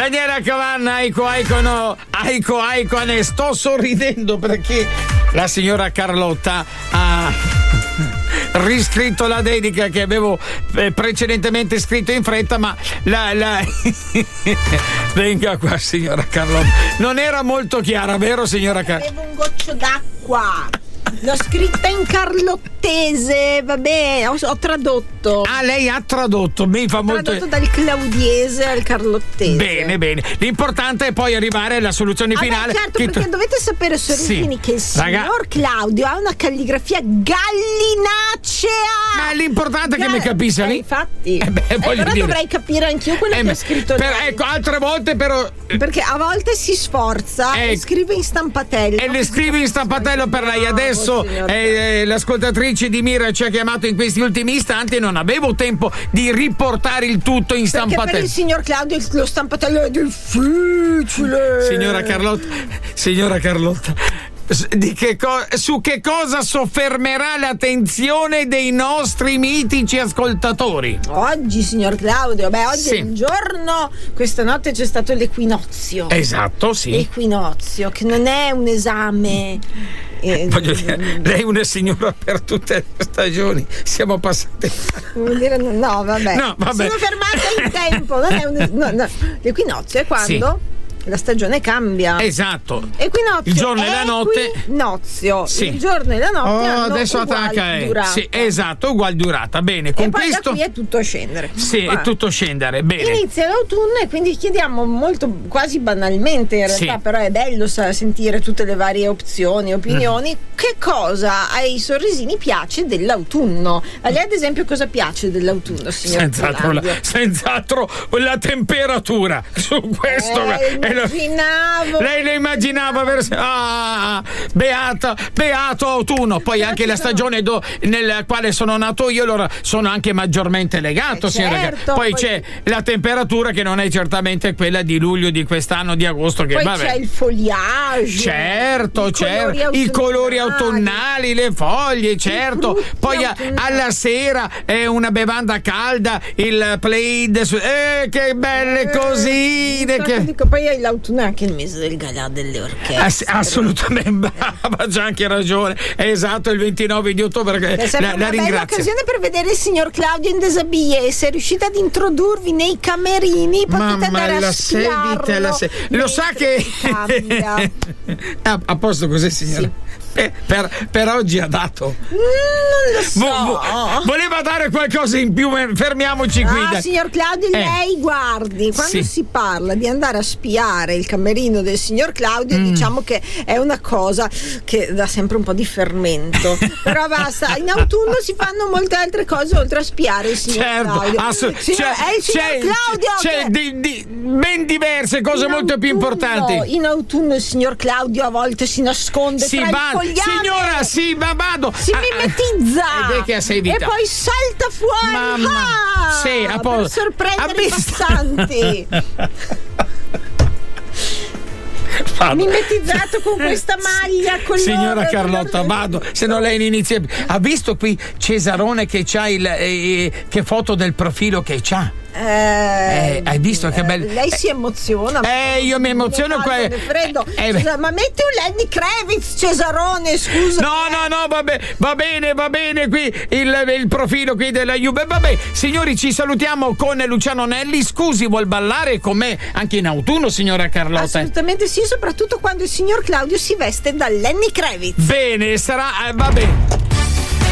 Daniela Cavanna, Aiko, ne sto sorridendo perché la signora Carlotta ha riscritto la dedica che avevo precedentemente scritto in fretta, ma venga qua, signora Carlotta, non era molto chiara, vero, signora Carlotta? Avevo un goccio d'acqua. L'ho scritta in carlottese, vabbè, ho tradotto. Ah, lei ha tradotto, mi fa molto. Tradotto dal claudiese al carlottese. Bene. L'importante è poi arrivare alla soluzione finale. Beh, certo, perché dovete sapere, sorrisini, che il signor Claudio ha una calligrafia gallinacea. Ma l'importante è che mi capisca lì. Infatti. Però dovrei capire anch'io quello che ha scritto lei. Ecco, altre volte però. Perché a volte si sforza e scrive in stampatello. E le scrive in stampatello per lei. Adesso l'ascoltatrice di Mira ci ha chiamato in questi ultimi istanti e non avevo tempo di riportare il tutto in stampatello. Perché per il signor Claudio lo stampatello è difficile. Signora Carlotta, su che cosa soffermerà l'attenzione dei nostri mitici ascoltatori? Oggi, signor Claudio, oggi è il giorno, questa notte c'è stato l'equinozio. Esatto, sì. L'equinozio, che non è un esame. Voglio dire, lei è una signora per tutte le stagioni. Siamo passati. Vuol dire no, vabbè. No, vabbè. Sono fermata in tempo. Non è no. L'equinozio è quando la stagione cambia. Esatto. Equinozio. Il giorno e la notte. Equinozio. Sì. Il giorno e la notte hanno adesso ugual durata. Sì, esatto, ugual durata. Bene, con e poi questo. Da qui è tutto a scendere. Sì, è tutto scendere. Bene. Inizia l'autunno e quindi chiediamo molto, quasi banalmente in realtà, però è bello sentire tutte le varie opzioni, opinioni. Che cosa ai sorrisini piace dell'autunno? A lei ad esempio cosa piace dell'autunno, signor Claudio? Senz'altro la temperatura. Su questo immaginavo. Lei lo immaginava beato autunno. Poi anche la stagione nella quale sono nato io, allora sono anche maggiormente legato, certo, poi c'è la temperatura che non è certamente quella di luglio di quest'anno, di agosto, che poi c'è il foliage, certo, i colori autunnali, le foglie, certo. Poi alla sera è una bevanda calda, il Plaid, che belle cosine dico, poi è l'autunno, è anche il mese del galà delle orchestre. Assolutamente, brava, c'ha anche ragione. Esatto, il 29 di ottobre. La ringrazio. È un'occasione per vedere il signor Claudio in desabillé. Se riuscite ad introdurvi nei camerini, potete andare a spiarlo. Lo sa che a posto così, signora? Sì. Per oggi ha dato. Non lo so. Voleva dare qualcosa in più, fermiamoci qui. Signor Claudio, lei guardi, quando si parla di andare a spiare il camerino del signor Claudio, diciamo che è una cosa che dà sempre un po' di fermento. Però basta, in autunno si fanno molte altre cose oltre a spiare il signor Claudio. È il signor Claudio. C'è ben diverse cose molto più importanti. In autunno il signor Claudio a volte si nasconde tra il fogliame. Signora, vado. Si mimetizza e poi salta fuori. Mamma, per sorprendere i passanti. Mimetizzato con questa maglia con signora Carlotta, vado, se no lei inizia. Ha visto qui Cesarone che c'ha che foto del profilo che c'ha? Hai visto che bello? Lei si emoziona. Io mi emoziono qua. Ma metti un Lenny Kravitz, Cesarone, scusa. No, va bene qui il profilo qui della Juve. Vabbè, signori, ci salutiamo con Luciano Nelli. Scusi, vuol ballare con me anche in autunno, signora Carlotta? Assolutamente sì, soprattutto quando il signor Claudio si veste da Lenny Kravitz. Bene, sarà, vabbè.